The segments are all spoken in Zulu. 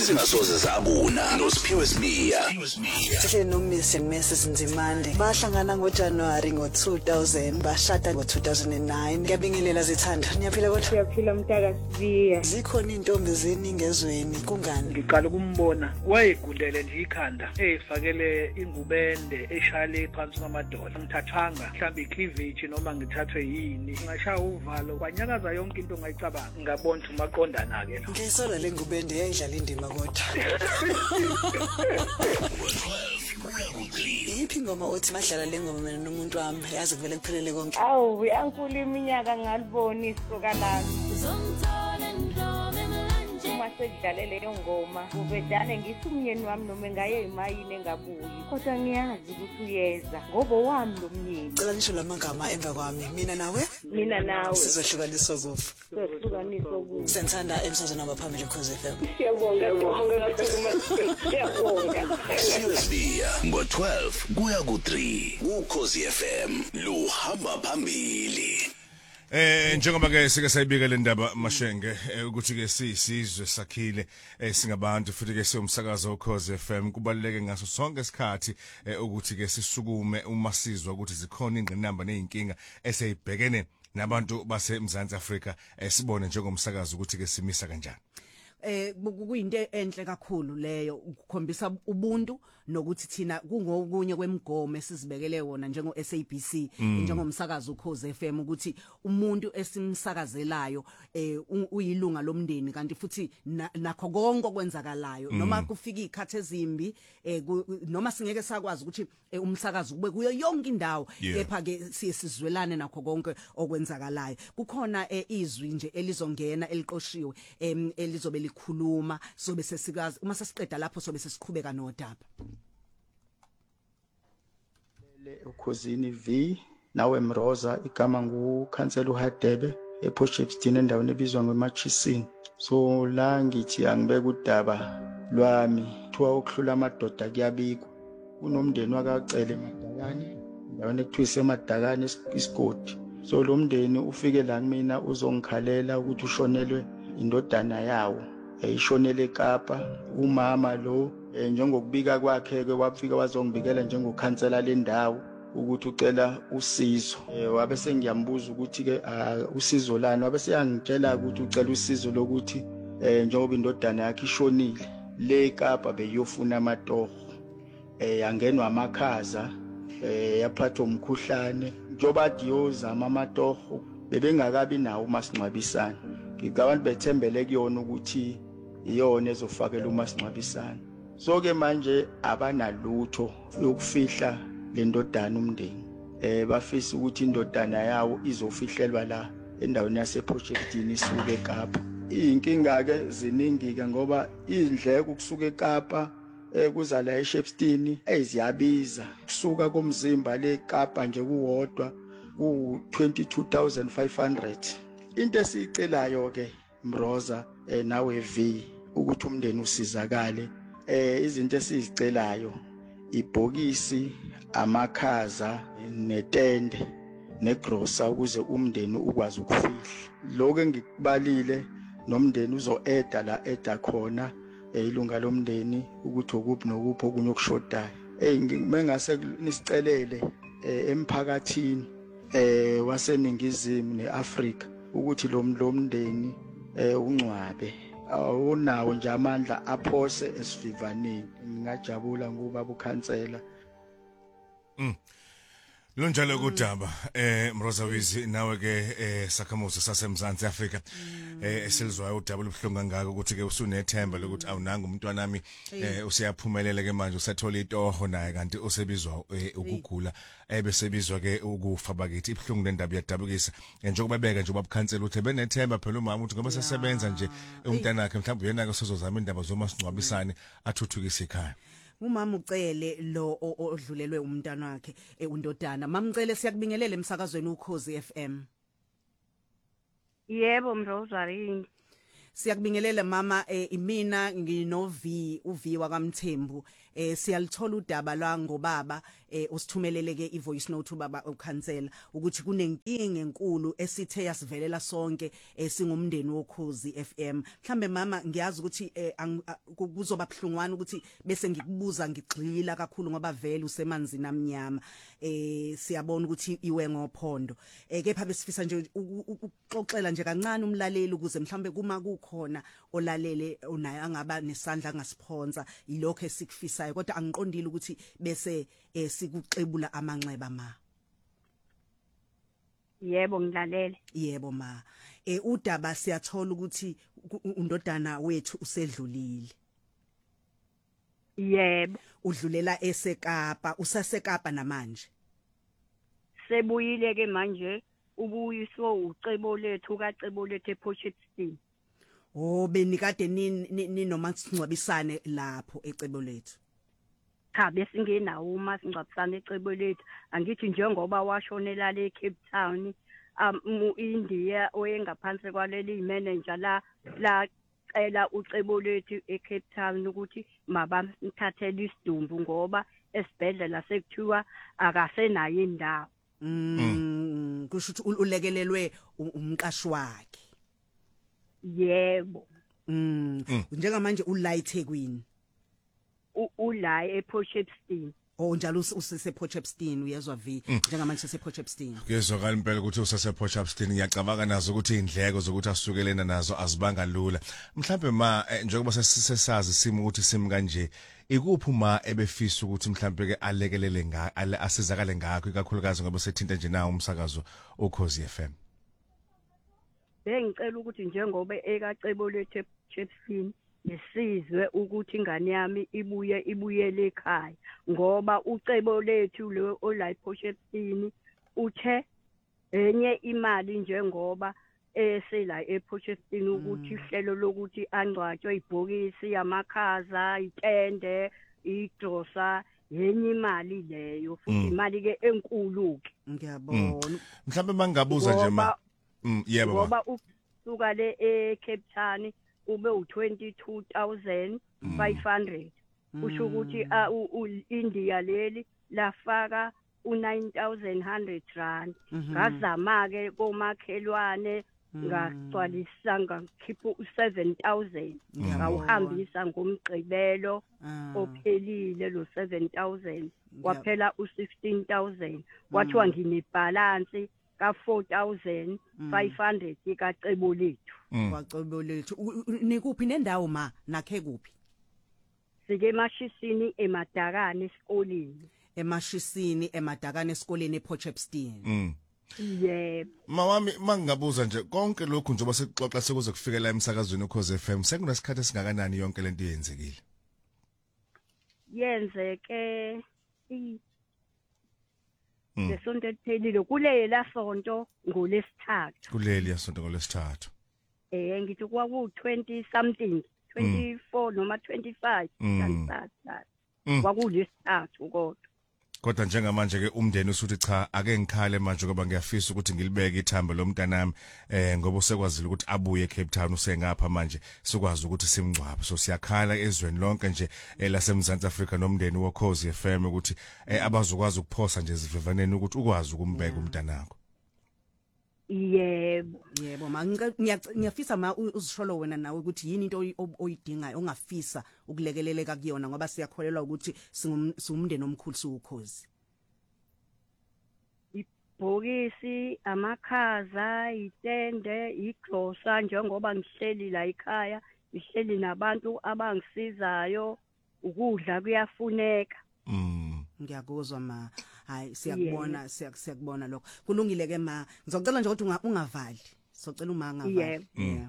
ezingasoze zabuna noSiphiwe Sibiya. Sishe noMrs and Mrs Nzimande bahlangana ngoJanuary ngo2000 bashada ngo2009. Ngiyabingelela Zithanda. Niyaphila kodwa? Siyaphila Mtaka Sibiya. Zikhona intombi eziningi ezweni kungani? Ngiqala ukumbona wayegundele nje ikhanda efakele ingubende eshale phansi kwamadolo. Ngithathanga mhlawumbe icleavage noma ngithathwe yini. Ngashaya uvalo kwanyakaza yonke into ngayicabanga. Ngabona umaqondana ke lo. Ngisola lengubende yayidlala indima kodwa. Iphi ingoma othi madlala lengoma mina nomuntu wami yazi kuvele kuphelele konke? Awu yankulu iminyaka ngalibona isoka lami. Uma sekudlalele leyo ngoma ubedane ngithi umnyeni wami noma engaye emayini engabuyi kodwa ngiyazi ukuthi uyeza ngoba wami lo mnyeni. Cela nisho lamagama emva kwami. Mina nawe? Mina nawe. Sizohlukaniswa kufa. Sihlukaniswa kufa. Senzanda emsazweni abaphambili Khosi FM. Siyabonga siyabonga. Siphiwe Sibiya ngo12 kuya ku3 kuKhosi FM luhamba phambili. Njengoba ke sike sayibika le ndaba Mashenge ukuthi ke sisizwe sakhile singabantu futhi ke siyomsakazo uKhosi FM kubaluleke ngaso sonke isikhathi ukuthi ke sisukume uma sizwa ukuthi zikhona ingqinamba nezinkinga eseyibhekene nabantu baseMzansi Afrika sibone njengomsakazo ukuthi ke simisa kanjani. Kuyinto enhle kakhulu leyo ukukhombisa ubuntu nokuthi thina kungokunye kwemigomo esizibekele wona njengo SABC njengomsakazo uKhosi FM ukuthi umuntu esimsakazelayo uyilunga lomndeni kanti futhi nakho konke okwenzakalayo noma kufika izikhathi ezimbi noma singeke sakwazi ukuthi umsakazo kube kuyo yonke indawo kepha ke siyesizwelane nakho konke okwenzakalayo. Kukhona izwi nje elizongena eliqoshiwe elizobe likhuluma sobe sesikazi uma sesiqeda lapho sobe sesiqhubeka nodaba. Ukhosini V nawe Mroza igama nguKhansela uHadebe ePortshepstone endaweni ebizwa ngeMachisini. So la ngithi angibeka udaba lwami thiwa ukuhlula amadoda kuyabikwa. Kunomndeni wakacele eMadakane endaweni ekuthiwa iseMadakane isigodi. So lo mndeni ufike la kumina uzongikhalela ukuthi ushonelwe indodana yawo ishonele eKapa. Umama lo njengokubika kwakhe ke wafika wazongibikela njengokhansela lendawo ukuthi ucela usizo. Wabe sengiyambuza ukuthi ke usizo lani, wabe seyangitshela ukuthi ucela usizo lokuthi njengoba indodana yakhe ishonile le eKapa beyofuna amatoho. Yangenwa amakhaza yaphathwa umkhuhlane njoba diyozama amatoho bebengakabi nawo umasingcwabisane. Ngicabanga bethembele kuyona ukuthi iyona ezofakela umasingcwabisane. So ke manje abanalutho yokufihla le ndodana umndeni. Bafisa ukuthi indodana yawo izofihlelwa la endaweni yasePortshepstone isuke eKapa. Inkinga ke ziningi ke ngoba izindleko ukusuka eKapa kuza la eShepstone eziyabiza. Kusuka komzimba le eKapa nje kuwodwa ku22,500. Into esicelayo ke Mroza nawe V ukuthi umndeni usizakale. Izinto esizicelayo ibhokisi, amakhaza, netende, negrosa ukuze umndeni ukwazi ukufihla. Lokho engikubalile nomndeni uzo-eda la eda khona ilunga lomndeni ukuthi ukuphi nokuphi okunye okushodayo. Mengase nisicelele emphakathini waseNingizimu neAfrika ukuthi lo mndeni ungcwabe awunawo nje amandla aphose esivivaneni. Ngingajabula ngoba ukhansela lo njalo kudaba Mroza Wizi nawe ke sakhamuzi saseMzansi Afrika esilizwayo udaba lobuhlungu kangaka ukuthi ke usunethemba lokuthi awunanga umntwana nami usiyaphumelela ke manje usethola itoho naye kanti usebizwa ukugula ebesebizwa ke ukufa bakithi. Ibhlungu lendaba yadabukisa njengoba beka nje ubabukhansela ukuthi benethemba phela umama ukuthi ngoba sesebenza nje umntwana wakhe mhlawumbe yena ke sozozama indaba zomasingcwabisane athuthukise ekhaya. Umama ucele lo odlulelwe umntwana wakhe undodana. Mamcele siyakubingelela emsakazweni uKhosi FM. Yebo Mroza yini. Siyakubingelela mama imina ngino uV wakamthembu siyalithola udaba lwa ngobaba usithumelele ke ivoice note ubaba ukhansela ukuthi kunenkinga enkulu esithe yasivelela sonke singumndeni wokhozi FM. Mhlambe mama ngiyazi ukuthi kuzoba bhlungwana ukuthi bese ngikubuza ngigxila kakhulu ngoba vele usemanzini amnyama siyabona ukuthi iwe ngophondo kepha besifisa nje ukuxoxela nje kancane umlaleli ukuze mhlambe kuma kukhona olalele unaye angaba nesandla angasiphonsa ilokho esikufisa kodwa angiqondile ukuthi bese sikuxebula amanxeba ma. Yebo ngilalele. Yebo ma. Udaba siyathola ukuthi undodana wethu usedlulile. Yebo. Udlulela eseKapa, usaseKapa namanje. Sebuyile ke manje ubuyiswa ucebo lethu kaCebo lethu ePotchefstroom. Oh benikade ni noma singcwabisane lapho eCebo lethu. Cha besingenawo uma singcwabisane eCebo lethu angithi njengoba washonela le Cape Town India oyengaphansi kwaleli manager la cela ucebo lethu eCape Town ukuthi mabamthathele isidumbu ngoba esibhedlela sekuthiwa akasenayo indawo. Kusho ukuthi ulekelelwe umqashi wakhe. Yebo. Njengamanje ula eThekwini. Ula ePotchefstroom. Oh njalo usesePotchefstroom uyezwa V njengamanje usePotchefstroom. Kuyezwakala impela ukuthi usesePotchefstroom ngiyacabanga nazo ukuthi indleko zokuthi asukelena nazo azibanga lula. Mhlambe ma njengoba sesazi isimo ukuthi simi kanje ikuphi uma ebefisa ukuthi mhlambe ke alekelele asizakale ngakho ikakhulukazi ngoba sethinta nje nawo umsakazo oKhozi FM. Bengicela ukuthi njengoba ekacebo lethu ePotchefstroom ngisizwe ukuthi ingane yami ibuyele ekhaya ngoba ucebo lethu lo ola ePotchefstroom uthe enye imali njengoba esela ePotchefstroom ukuthi ihlelo lokuthi angcwatshwe ibhokisi yamakhaza itende igrosa yenye imali leyo futhi imali ke enkulu ke ngiyabona mhlambe mangabuza nje ma yebo ngoba usuka le eCape Town ube u22,500 kusho ukuthi India leli lafaka u9,100 rand ngazama ke komakhelwane ngagcwalisa ngakhipha u7,000 ngawuhambisa ngomgqibelo ophelile lo 7,000 kwaphela u16,000 kwathiwa nginebalance ka4,500 ikacebo lethu kwacebo lethu nikuphi nendawo ma nakhe kuphi sike emashisini emadakane esikoleni emadakane esikoleni ePotchefstroom yebo mawami mangingabuza nje konke lokhu njengoba sekuxoxa sekuze kufikela emsakazweni uKhozi FM sekunesikhathi esingakanani yonke lento yenzekile yenzeke lesonto eliphelile kulela sonto ngolesithathu kuleli yasonto ngolesithathu ngithi kwaku20 something 24 noma 25 kantsatha kwakulesithathu kodwa njengamanje ke umndeni usuthi cha ake ngikhale manje ngoba ngiyafisa ukuthi ngilibeke ithambo lomntanami ngoba usekwazile ukuthi abuye eCape Town usengapha manje sikwazi ukuthi simngcwabe so siyakhala ezweni lonke nje laseMzantsi Afrika nomndeni woKhozi FM ukuthi abazokwazi ukuphosa nje zivivaneni ukuthi ukwazi ukumbeka umntanakho. Yebo ma ngiyafisa ma uzisholo wena nawe ukuthi yini into oyidingayo ongafisa ukulekeleleka kuyona ngoba siyakholelwa ukuthi singumndeni omkhulu siwukhozi. Ibhokisi amakhaza itende iglosa njengoba ngihleli la ekhaya ngihleli nabantu abangisizayo ukudla kuyafuneka. Ngiyakuzwa ma hayi siyakubona siyakubona lokho kulungile ke ma ngizocela nje ukuthi ungavali socela uma angavali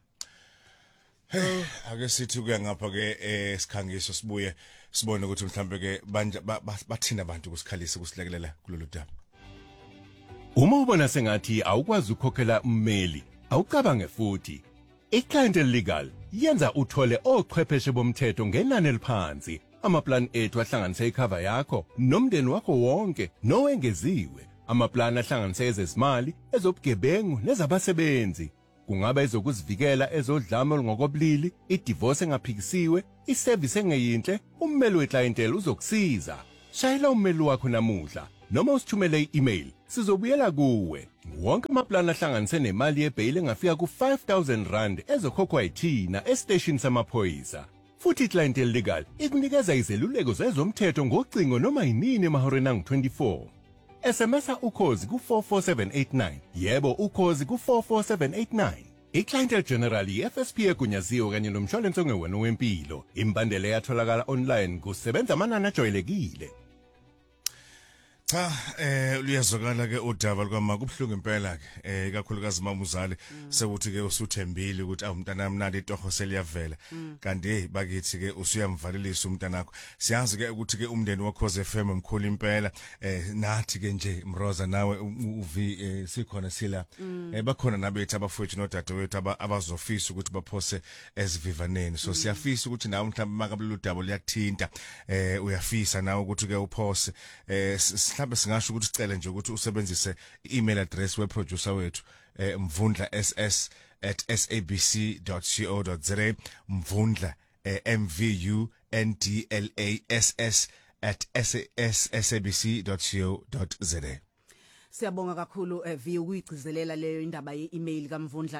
ake sithi kuya ngapha ke esikhangiso sibuye sibone ukuthi mhlambe ke bathina abantu kusikhalisa kusilekelela kulolu daba. Uma ubona sengathi awukwazi ukukhokhela ummeli awucabange futhi iClient Legal yenza uthole ochwepheshe bomthetho ngenani eliphansi. Amaplan ethu ahlanganise icover yakho nomndeni wakho wonke nowengeziwe. Amaplan ahlanganise ezezimali, ezobugebengu nezabasebenzi. kungaba ezokuzivikela ezodlame olungokobulili, idivorce engaphikisiwe, iservice engeyinhle, ummeli weclientele uzokusiza. Shayela ummeli wakho namuhla noma usithumele i-email, sizobuyela kuwe. Wonke amaplani ahlanganise nemali yebhail engafika ku R5,000 ezokhokhwa yithina estation samaphoyisa. Futhi iClientele Legal ikunikeza izeluleko zezomthetho ngocingo noma yinini emahoreni angu-24. SMS ukhozi ku44789. Yebo, ukhozi ku44789. iClientele General i-FSP egunyaziwe kanye nomshwalense ongewena wempilo. Imbandela yatholakala online kusebenza amanani ajwayelekile. Cha luyazokala ke udaba lkwama kubhlungu impela ke ikakhulukazi mamuzali sekuthi ke usuthembile ukuthi umntana mnandi itoho seliyavela kanti bakithi ke usuyamvalelisa umntanakho siyazi ke ukuthi ke umndeni wakhoze FM mkhulu impela nathi ke nje Mroza nawe uvi sikhona sila bakhona nabethi abafowethu nodadewethu abazofisa ukuthi baphose esivivaneni so siyafisa ukuthi nawe mhlawumbe makabulu udaba liyakuthinta uyafisa nawe ukuthi ke uphose mhlawumbe singasho ukuthi sicela nje ukuthi usebenzise i-email address weproducer wethu mvundla@sabc.co.za mvundla mvundla@sabc.co.za. Siyabonga kakhulu vi ukuyigcizelela leyo indaba ye-email kaMvundla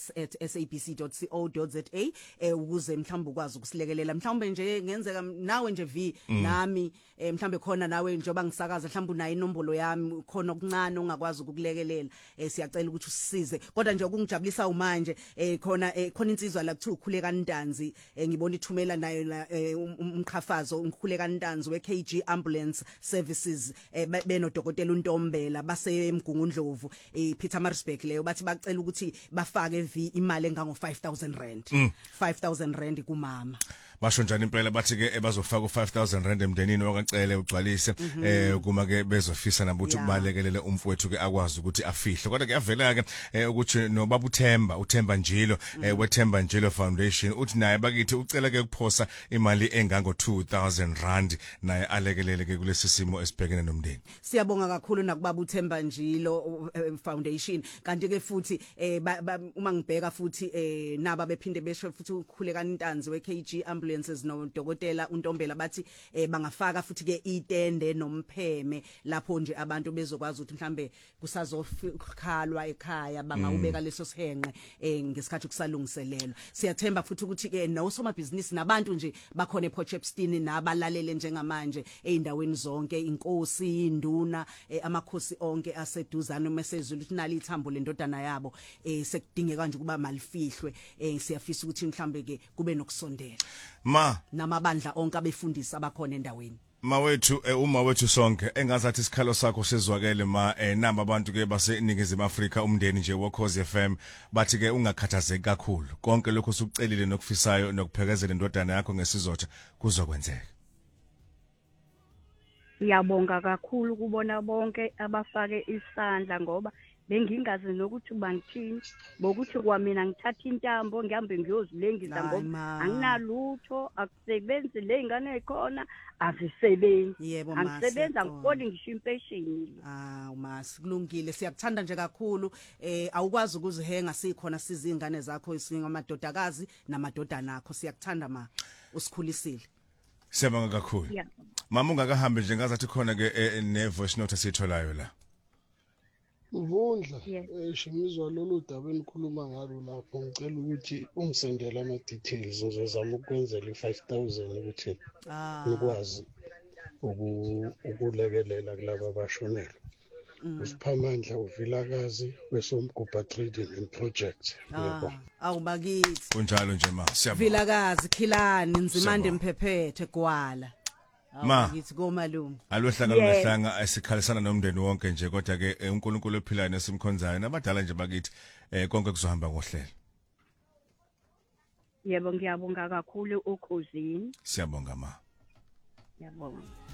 ss@sabc.co.za ukuze mhlawumbe ukwazi ukusilekelela mhlawumbe nje ngenzeka nawe nje vi nami mhlawumbe khona nawe njoba ngisakaza mhlawumbe unayo inombolo yami khona okuncane ongakwazi ukukulekelela siyacela ukuthi usisize kodwa nje ukungijabulisa manje khona insizwa la kuthiwa ukhuleka Ntanzi ngibona ithumela nayo umqhafazo ukhuleka Ntanzi we-KG Ambulance Services benodokotela uNtombela basemgungundlovu Pietermaritzburg leyo bathi bacela ukuthi bafake imali engango R5,000 R5,000 kumama basho njani impela bathi ke bazofaka u5,000 emndenini wakacele ugcwalise kuma ke bezofisa nabuthi kubalekelele umfowethu ke akwazi ukuthi afihle kodwa kuyavela ke ukuthi nobaba uThemba Njilo weThemba Njilo Foundation uthi naye bakithi ucela ke ukuphosa imali engango R2,000 naye alekelele ke kulesi simo esibhekene nomndeni. Siyabonga kakhulu nakubaba uThemba Njilo Foundation kanti ke futhi uma ngibheka futhi naba bephinde besho futhi ukhuleka Ntanzi we-KG Ambulances nodokotela uNtombela bathi bangafaka futhi ke itende nompheme lapho nje abantu bezokwazi ukuthi mhlambe kusazokhalwa ekhaya bangawubeka leso sihenqe ngesikhathi kusalungiselelwa. Siyathemba futhi ukuthi ke nosomabhizinisi nabantu nje bakhona ePortchepstein nabalalele njengamanje eindaweni zonke inkosi induna amakhosi onke aseduzane mesezulu ukuthi nali ithambo lendodana yabo sekudingeka nje kuba malifihlwe siyafisa ukuthi mhlambe ke kube nokusondela namabandla onke abefundisi abakhona endaweni. Mawethu uma wethu sonke engazathi isikhalo sakho sezwakele namba abantu ke baseNingizimu Afrika umndeni nje woKhozi FM bathi ke ungakhathazeki kakhulu konke lokho sukucelile nokufisayo nokuphekezela indodana yakho ngesizotha kuzokwenzeka. Siyabonga kakhulu kubona bonke abafake isandla ngoba bengingazi nokuthi bangithini bokuthi kwamina ngithatha intambo ngihambe ngiyozilengisa ngoba anginalutho akusebenzi le ingane ekhona azisebenzi angisebenza ngifoli ngisho impesheni. Umasi kulungile siyakuthanda nje kakhulu awukwazi ukuzihenga sikhona sizingane zakho isingamadodakazi namadodana akho siyakuthanda usikhulisile. Siyabonga kakhulu. Mama ungakahambe nje ngazathi khona ke ne voice note esitholayo la. Mvundla shimizwa lolu daba enikhuluma ngalo lapho ngicela ukuthi ungisendele ama details ngizozama ukwenzela i5,000 ukuthi nikwazi ukulekelela kulabo abashonela. Usiphamandla uvilakazi wesomgubha trading and project. Awubakithi. Kunjalo nje ma siyabonga. Vilakazi Khilani Nzimande Mphephethe Gwala. Ngithi komalume alwehlanga lehlanga esikhalisana nomndeni wonke nje kodwa ke uNkulunkulu ophilayo nesimkhonzayo nabadala nje bakithi konke kuzohamba ngohlelo. Yebo ngiyabonga kakhulu ukhosini. Siyabonga ma. Yabonga.